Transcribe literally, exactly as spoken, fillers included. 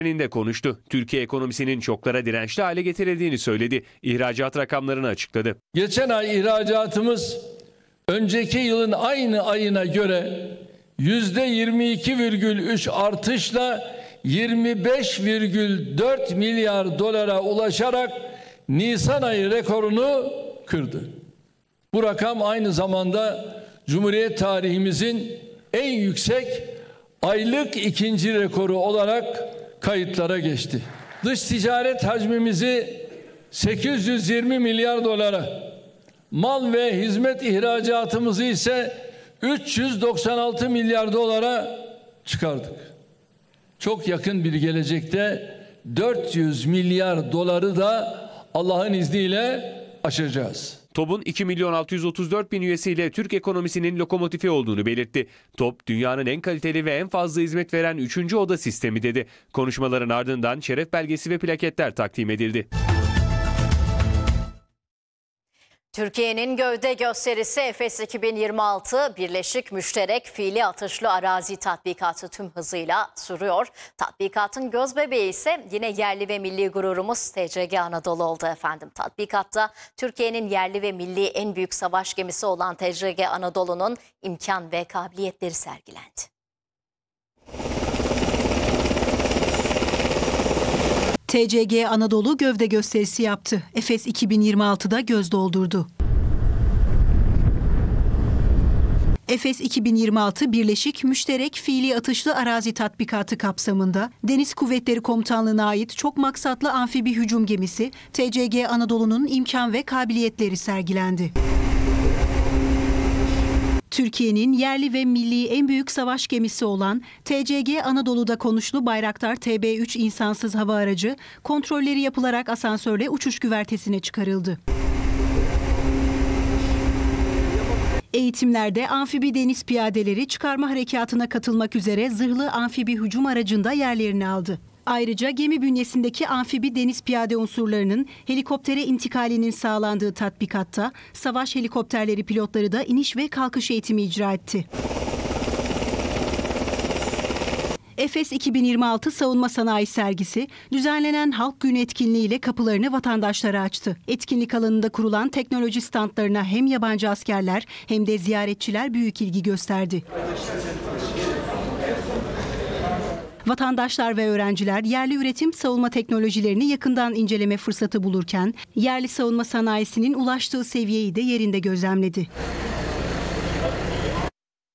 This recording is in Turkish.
de konuştu. Türkiye ekonomisinin şoklara dirençli hale getirildiğini söyledi. İhracat rakamlarını açıkladı. Geçen ay ihracatımız önceki yılın aynı ayına göre yüzde yirmi iki virgül üç artışla yirmi beş virgül dört milyar dolara ulaşarak Nisan ayı rekorunu kırdı. Bu rakam aynı zamanda Cumhuriyet tarihimizin en yüksek aylık ikinci rekoru olarak kayıtlara geçti. Dış ticaret hacmimizi sekiz yüz yirmi milyar dolara, mal ve hizmet ihracatımızı ise üç yüz doksan altı milyar dolara çıkardık. Çok yakın bir gelecekte dört yüz milyar doları da Allah'ın izniyle aşacağız. TOB'un iki milyon altı yüz otuz dört bin üyesiyle Türk ekonomisinin lokomotifi olduğunu belirtti. TOB, dünyanın en kaliteli ve en fazla hizmet veren üçüncü oda sistemi dedi. Konuşmaların ardından şeref belgesi ve plaketler takdim edildi. Türkiye'nin gövde gösterisi Efes iki bin yirmi altı Birleşik Müşterek Fiili Atışlı Arazi Tatbikatı tüm hızıyla sürüyor. Tatbikatın gözbebeği ise yine yerli ve milli gururumuz T C G Anadolu oldu efendim. Tatbikatta Türkiye'nin yerli ve milli en büyük savaş gemisi olan T C G Anadolu'nun imkan ve kabiliyetleri sergilendi. T C G Anadolu gövde gösterisi yaptı. Efes iki bin yirmi altıda göz doldurdu. Efes iki bin yirmi altı Birleşik Müşterek Fiili Atışlı Arazi Tatbikatı kapsamında Deniz Kuvvetleri Komutanlığı'na ait çok maksatlı amfibi hücum gemisi T C G Anadolu'nun imkan ve kabiliyetleri sergilendi. Türkiye'nin yerli ve milli en büyük savaş gemisi olan T C G Anadolu'da konuşlu Bayraktar T B üç insansız hava aracı kontrolleri yapılarak asansörle uçuş güvertesine çıkarıldı. Eğitimlerde amfibi deniz piyadeleri çıkarma harekatına katılmak üzere zırhlı amfibi hücum aracında yerlerini aldı. Ayrıca gemi bünyesindeki amfibi deniz piyade unsurlarının helikoptere intikalinin sağlandığı tatbikatta savaş helikopterleri pilotları da iniş ve kalkış eğitimi icra etti. Efes iki bin yirmi altı Savunma Sanayi Sergisi düzenlenen Halk Günü etkinliğiyle kapılarını vatandaşlara açtı. Etkinlik alanında kurulan teknoloji standlarına hem yabancı askerler hem de ziyaretçiler büyük ilgi gösterdi. Vatandaşlar ve öğrenciler yerli üretim savunma teknolojilerini yakından inceleme fırsatı bulurken yerli savunma sanayisinin ulaştığı seviyeyi de yerinde gözlemledi.